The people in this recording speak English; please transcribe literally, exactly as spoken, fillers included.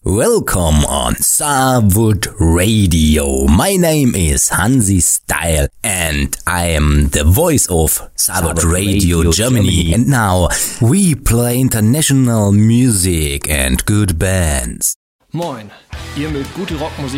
Welcome on Starwood Radio. My name is Hansi Style and I am the voice of Starwood Radio, Radio Germany. Germany. And now we play international music and good bands. Moin, ihr mögt gute Rockmusik